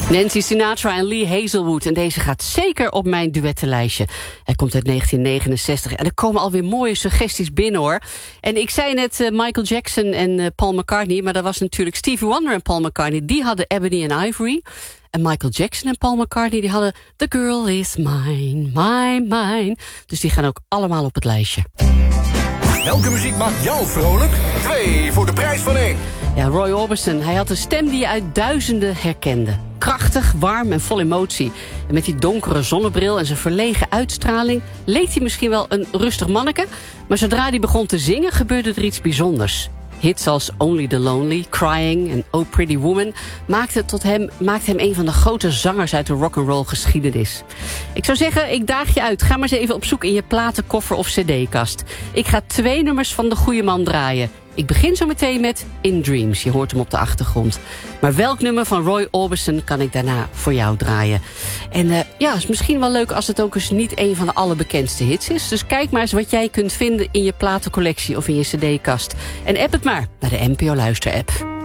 Nancy Sinatra en Lee Hazelwood. En deze gaat zeker op mijn duettenlijstje. Hij komt uit 1969 en er komen alweer mooie suggesties binnen, hoor. En ik zei net Michael Jackson en Paul McCartney, maar dat was natuurlijk Stevie Wonder en Paul McCartney. Die hadden Ebony and Ivory. En Michael Jackson en Paul McCartney die hadden The Girl Is Mine, Mine. Dus die gaan ook allemaal op het lijstje. Welke muziek maakt jou vrolijk? 2 voor de prijs van 1. Ja, Roy Orbison, hij had een stem die je uit duizenden herkende. Krachtig, warm en vol emotie. En met die donkere zonnebril en zijn verlegen uitstraling leek hij misschien wel een rustig manneke, maar zodra hij begon te zingen gebeurde er iets bijzonders. Hits als Only the Lonely, Crying en Oh Pretty Woman maakte hem een van de grote zangers uit de rock'n'roll geschiedenis. Ik zou zeggen, ik daag je uit. Ga maar eens even op zoek in je platenkoffer of cd-kast. Ik ga 2 nummers van de goede man draaien. Ik begin zo meteen met In Dreams. Je hoort hem op de achtergrond. Maar welk nummer van Roy Orbison kan ik daarna voor jou draaien? En ja, het is misschien wel leuk als het ook eens niet een van de allerbekendste hits is. Dus kijk maar eens wat jij kunt vinden in je platencollectie of in je cd-kast. En app het maar naar de NPO Luister-app.